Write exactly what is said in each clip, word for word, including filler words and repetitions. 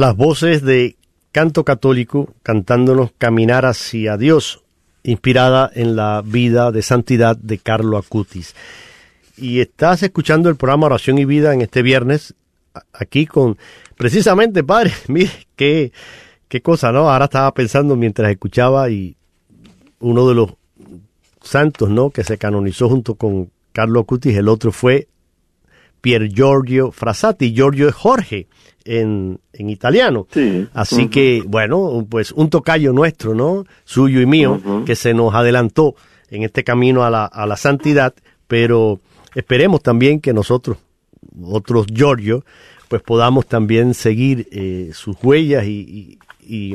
las voces de Canto Católico cantándonos Caminar hacia Dios, inspirada en la vida de santidad de Carlo Acutis. Y estás escuchando el programa Oración y Vida en este viernes, aquí con, precisamente, padre, mire, qué, qué cosa, ¿no? Ahora estaba pensando mientras escuchaba y uno de los santos, ¿no?, que se canonizó junto con Carlo Acutis, el otro fue Pier Giorgio Frassati. Giorgio es Jorge en, en italiano. Sí. Así uh-huh. que, bueno, pues un tocayo nuestro, ¿no?, suyo y mío, uh-huh. que se nos adelantó en este camino a la, a la santidad, pero esperemos también que nosotros, otros Giorgio, pues podamos también seguir eh, sus huellas y, y, y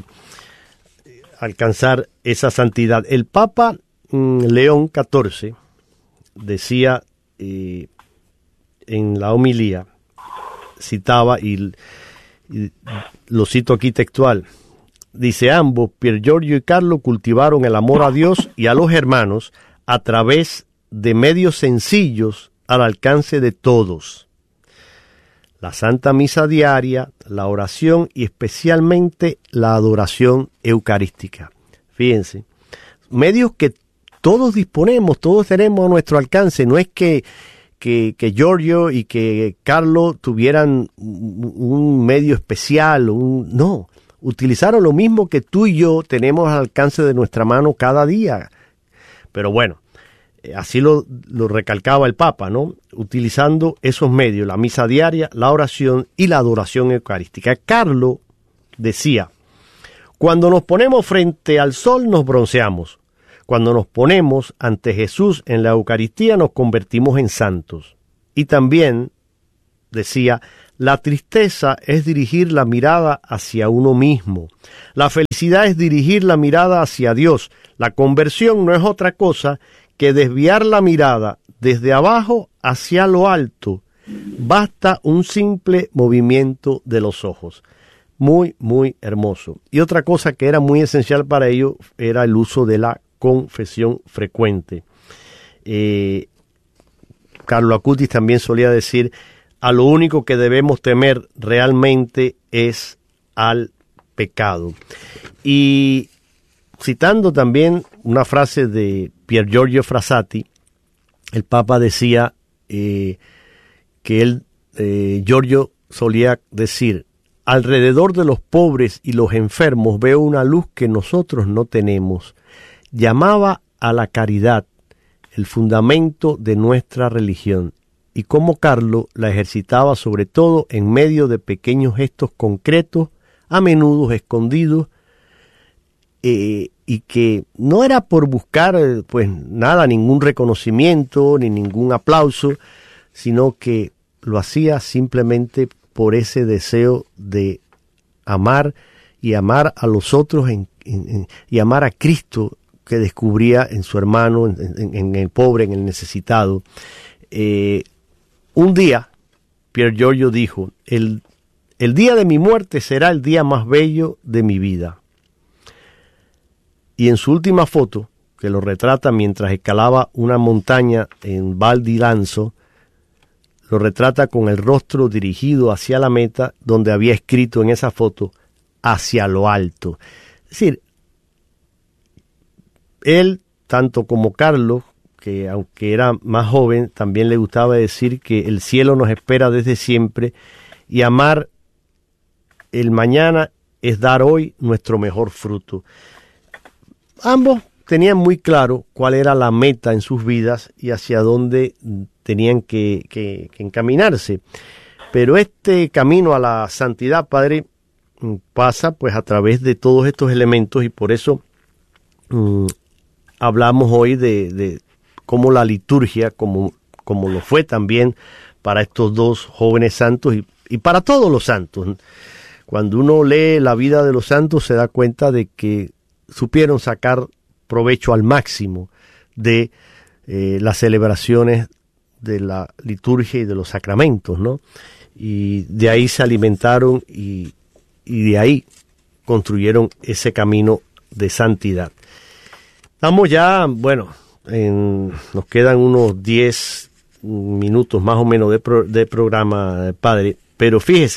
alcanzar esa santidad. El Papa mm, León catorce decía eh, en la homilía, citaba y, y lo cito aquí textual, dice: ambos, Pier Giorgio y Carlo, cultivaron el amor a Dios y a los hermanos a través de medios sencillos al alcance de todos: la Santa Misa diaria, la oración y especialmente la adoración eucarística. Fíjense, medios que todos disponemos, todos tenemos a nuestro alcance. No es que, que, que Giorgio y que Carlo tuvieran un medio especial, un, no, utilizaron lo mismo que tú y yo tenemos al alcance de nuestra mano cada día. Pero bueno, así lo, lo recalcaba el Papa, ¿no? Utilizando esos medios, la misa diaria, la oración y la adoración eucarística. Carlo decía: cuando nos ponemos frente al sol nos bronceamos. Cuando nos ponemos ante Jesús en la Eucaristía nos convertimos en santos. Y también decía: la tristeza es dirigir la mirada hacia uno mismo. La felicidad es dirigir la mirada hacia Dios. La conversión no es otra cosa que desviar la mirada desde abajo hacia lo alto. Basta un simple movimiento de los ojos. Muy, muy hermoso. Y otra cosa que era muy esencial para ello era el uso de la confesión frecuente. Eh, Carlo Acutis también solía decir: a lo único que debemos temer realmente es al pecado. Y citando también una frase de Pier Giorgio Frassati, el Papa decía eh, que él, eh, Giorgio solía decir: alrededor de los pobres y los enfermos veo una luz que nosotros no tenemos. Llamaba a la caridad, el fundamento de nuestra religión, y como Carlo la ejercitaba sobre todo en medio de pequeños gestos concretos, a menudo escondidos, eh, y que no era por buscar pues nada, ningún reconocimiento ni ningún aplauso, sino que lo hacía simplemente por ese deseo de amar y amar a los otros en, en, en, y amar a Cristo que descubría en su hermano, en, en, en el pobre, en el necesitado. Eh, un día, Pier Giorgio dijo: el, el día de mi muerte será el día más bello de mi vida. Y en su última foto, que lo retrata mientras escalaba una montaña en Val di Lanzo, lo retrata con el rostro dirigido hacia la meta, donde había escrito en esa foto: hacia lo alto. Es decir, él, tanto como Carlos, que aunque era más joven, también le gustaba decir que el cielo nos espera desde siempre, y amar el mañana es dar hoy nuestro mejor fruto. Ambos tenían muy claro cuál era la meta en sus vidas y hacia dónde tenían que, que, que encaminarse. Pero este camino a la santidad, padre, pasa pues a través de todos estos elementos, y por eso mmm, hablamos hoy de, de cómo la liturgia, como, como lo fue también para estos dos jóvenes santos y, y para todos los santos. Cuando uno lee la vida de los santos se da cuenta de que supieron sacar provecho al máximo de eh, las celebraciones de la liturgia y de los sacramentos, ¿no? Y de ahí se alimentaron y, y de ahí construyeron ese camino de santidad. Estamos ya, bueno, en, nos quedan unos diez minutos más o menos de, pro, de programa, padre, pero fíjese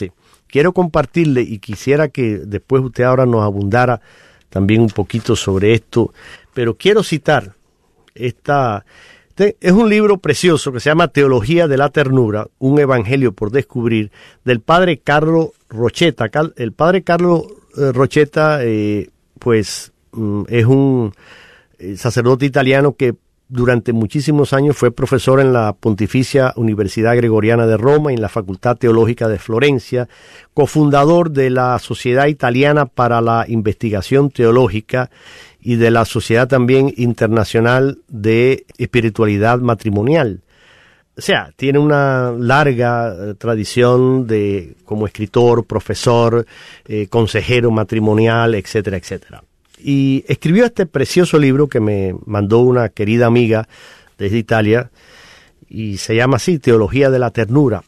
quiero compartirle y quisiera que después usted ahora nos abundara también un poquito sobre esto, pero quiero citar esta... Este es un libro precioso que se llama Teología de la Ternura, un evangelio por descubrir, del padre Carlo Rochetta. El padre Carlo eh, Rochetta, eh, pues, mm, es un eh, sacerdote italiano que durante muchísimos años fue profesor en la Pontificia Universidad Gregoriana de Roma y en la Facultad Teológica de Florencia, cofundador de la Sociedad Italiana para la Investigación Teológica y de la Sociedad también Internacional de Espiritualidad Matrimonial. O sea, tiene una larga eh, tradición de como escritor, profesor, eh, consejero matrimonial, etcétera, etcétera. Y escribió este precioso libro que me mandó una querida amiga desde Italia, y se llama así, Teología de la Ternura.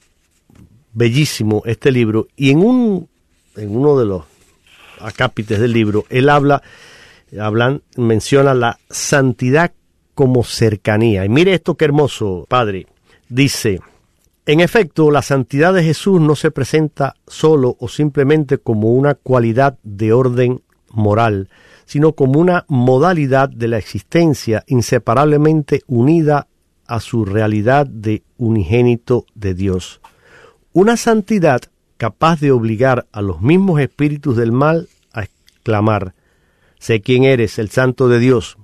Bellísimo este libro. Y en un en uno de los acápites del libro, él habla, hablan, menciona la santidad como cercanía. Y mire esto qué hermoso, padre. Dice, en efecto, la santidad de Jesús no se presenta solo o simplemente como una cualidad de orden moral, sino como una modalidad de la existencia inseparablemente unida a su realidad de unigénito de Dios. Una santidad capaz de obligar a los mismos espíritus del mal a exclamar, sé quién eres, el santo de Dios.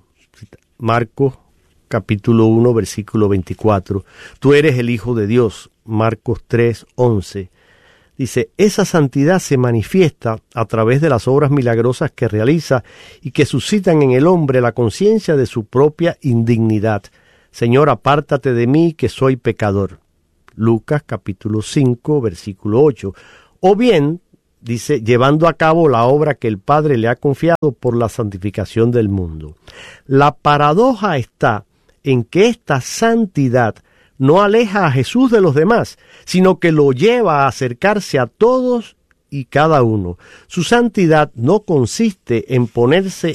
Marcos capítulo uno, versículo veinticuatro. Tú eres el Hijo de Dios. Marcos tres, once. Dice, esa santidad se manifiesta a través de las obras milagrosas que realiza y que suscitan en el hombre la conciencia de su propia indignidad. Señor, apártate de mí que soy pecador. Lucas capítulo cinco, versículo ocho. O bien, dice, llevando a cabo la obra que el Padre le ha confiado por la santificación del mundo. La paradoja está en que esta santidad no aleja a Jesús de los demás, sino que lo lleva a acercarse a todos y cada uno. Su santidad no consiste en ponerse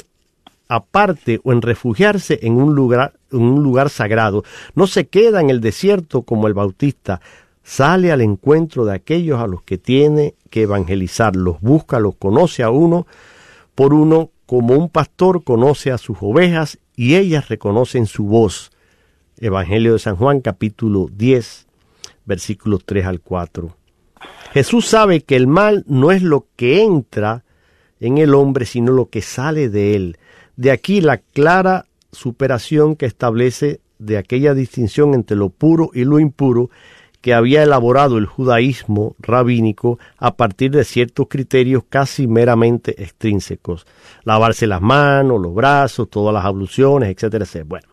aparte o en refugiarse en un lugar, en un lugar sagrado. No se queda en el desierto como el Bautista. Sale al encuentro de aquellos a los que tiene que evangelizar. Los busca, los conoce a uno por uno, como un pastor conoce a sus ovejas y ellas reconocen su voz. Evangelio de San Juan, capítulo diez, versículos tres al cuatro. Jesús sabe que el mal no es lo que entra en el hombre, sino lo que sale de él. De aquí la clara superación que establece de aquella distinción entre lo puro y lo impuro que había elaborado el judaísmo rabínico a partir de ciertos criterios casi meramente extrínsecos. Lavarse las manos, los brazos, todas las abluciones, etcétera, etcétera. Bueno.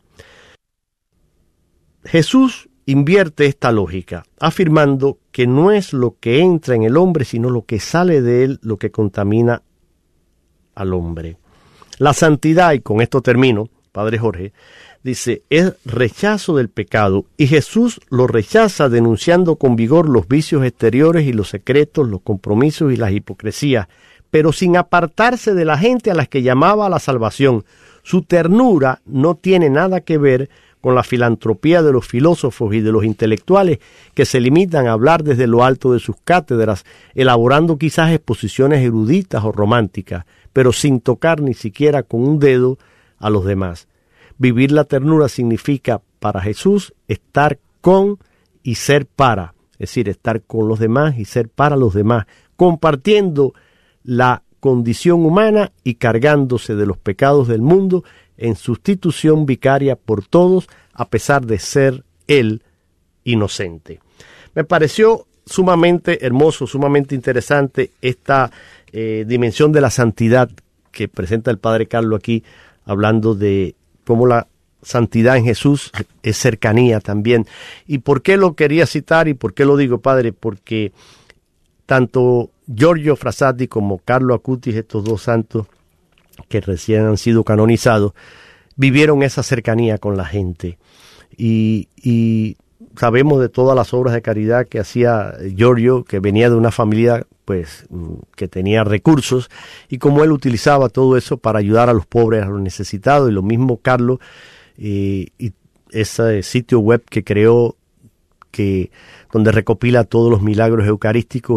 Jesús invierte esta lógica, afirmando que no es lo que entra en el hombre, sino lo que sale de él lo que contamina al hombre. La santidad, y con esto termino, Padre Jorge, dice, es rechazo del pecado, y Jesús lo rechaza denunciando con vigor los vicios exteriores y los secretos, los compromisos y las hipocresías, pero sin apartarse de la gente a las que llamaba a la salvación. Su ternura no tiene nada que ver con la filantropía de los filósofos y de los intelectuales que se limitan a hablar desde lo alto de sus cátedras, elaborando quizás exposiciones eruditas o románticas, pero sin tocar ni siquiera con un dedo a los demás. Vivir la ternura significa para Jesús estar con y ser para, es decir, estar con los demás y ser para los demás, compartiendo la condición humana y cargándose de los pecados del mundo en sustitución vicaria por todos, a pesar de ser él inocente. Me pareció sumamente hermoso, sumamente interesante esta eh, dimensión de la santidad que presenta el Padre Carlos aquí, hablando de cómo la santidad en Jesús es cercanía también. ¿Y por qué lo quería citar y por qué lo digo, Padre? Porque tanto Giorgio Frassati como Carlo Acutis, estos dos santos que recién han sido canonizados, vivieron esa cercanía con la gente. Y, y sabemos de todas las obras de caridad que hacía Giorgio, que venía de una familia pues que tenía recursos, y como él utilizaba todo eso para ayudar a los pobres, a los necesitados, y lo mismo Carlos, eh, y ese sitio web que creó, que donde recopila todos los milagros eucarísticos, y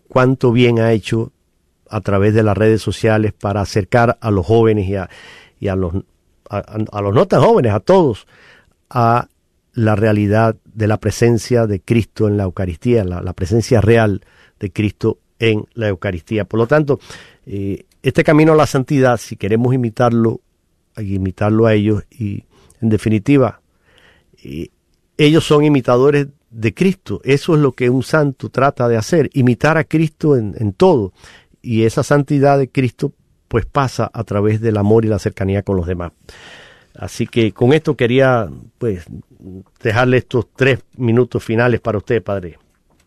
cuánto bien ha hecho a través de las redes sociales para acercar a los jóvenes y a, y a los a, a los no tan jóvenes, a todos, a la realidad de la presencia de Cristo en la Eucaristía, la, la presencia real de Cristo en la Eucaristía. Por lo tanto, eh, este camino a la santidad, si queremos imitarlo, hay que imitarlo a ellos, y en definitiva, eh, ellos son imitadores de Cristo. Eso es lo que un santo trata de hacer, imitar a Cristo en, en todo. Y esa santidad de Cristo pues pasa a través del amor y la cercanía con los demás. Así que con esto quería pues dejarle estos tres minutos finales para usted, padre.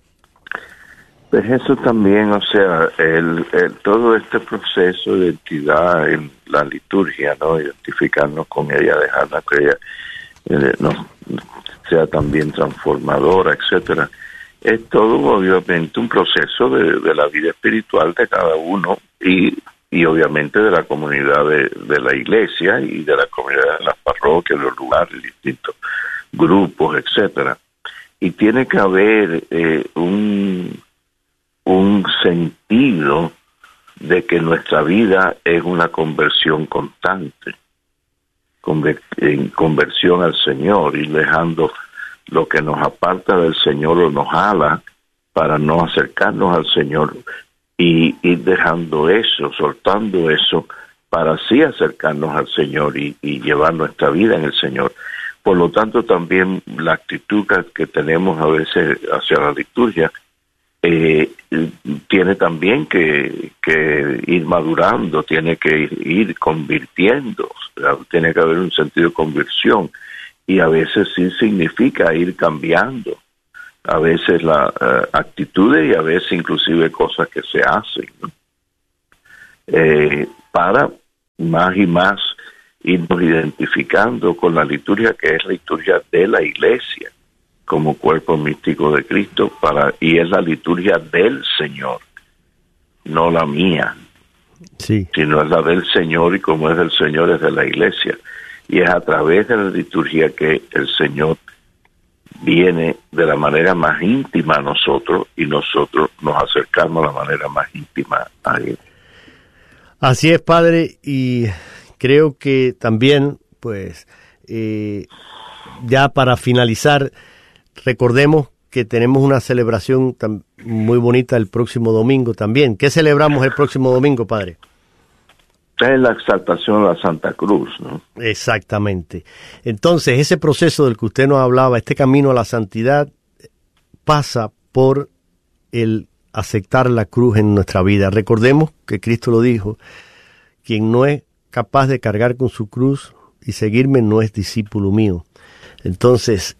Pues eso también, o sea, el, el todo este proceso de identidad en la liturgia, ¿no? Identificarnos con ella, dejarla que ella eh, no sea también transformadora, etcétera. Es todo obviamente un proceso de, de la vida espiritual de cada uno y, y obviamente de la comunidad de, de la iglesia y de la comunidad de las parroquias, los lugares, distintos grupos, etcétera. Y tiene que haber eh, un un sentido de que nuestra vida es una conversión constante, conver- en conversión al Señor, y dejando lo que nos aparta del Señor o nos jala para no acercarnos al Señor, y ir dejando eso, soltando eso, para así acercarnos al Señor y, y llevar nuestra vida en el Señor. Por lo tanto, también la actitud que, que tenemos a veces hacia la liturgia Eh, tiene también que, que ir madurando, tiene que ir, ir convirtiendo, tiene que haber un sentido de conversión, y a veces sí significa ir cambiando, a veces las uh, actitudes y a veces inclusive cosas que se hacen, ¿no? eh, para más y más irnos identificando con la liturgia, que es la liturgia de la Iglesia como cuerpo místico de Cristo, para y es la liturgia del Señor, no la mía, sí, sino es la del Señor, y como es del Señor es de la Iglesia, y es a través de la liturgia que el Señor viene de la manera más íntima a nosotros y nosotros nos acercamos a la manera más íntima a Él. Así es, padre, y creo que también, pues, eh, ya para finalizar, recordemos que tenemos una celebración tan, muy bonita el próximo domingo también. ¿Qué celebramos el próximo domingo, padre? Es la exaltación a la Santa Cruz, ¿no? Exactamente. Entonces, ese proceso del que usted nos hablaba, este camino a la santidad, pasa por el aceptar la cruz en nuestra vida. Recordemos que Cristo lo dijo: quien no es capaz de cargar con su cruz y seguirme no es discípulo mío. Entonces,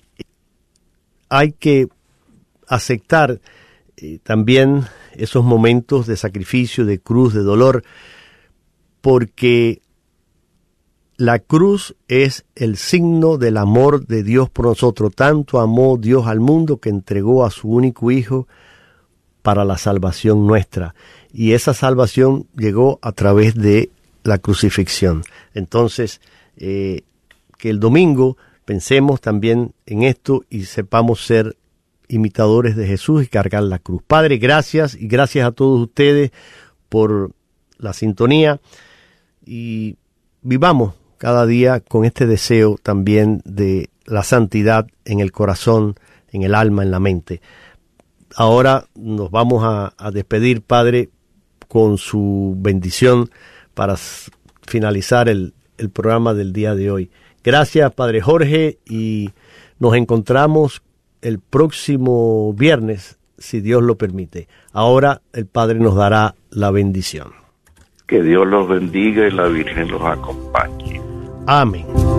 hay que aceptar eh, también esos momentos de sacrificio, de cruz, de dolor, porque la cruz es el signo del amor de Dios por nosotros. Tanto amó Dios al mundo que entregó a su único Hijo para la salvación nuestra. Y esa salvación llegó a través de la crucifixión. Entonces, eh, que el domingo pensemos también en esto y sepamos ser imitadores de Jesús y cargar la cruz. Padre, gracias, y gracias a todos ustedes por la sintonía, y vivamos cada día con este deseo también de la santidad en el corazón, en el alma, en la mente. Ahora nos vamos a, a despedir, Padre, con su bendición para finalizar el, el programa del día de hoy. Gracias, Padre Jorge, y nos encontramos el próximo viernes, si Dios lo permite. Ahora el Padre nos dará la bendición. Que Dios los bendiga y la Virgen los acompañe. Amén.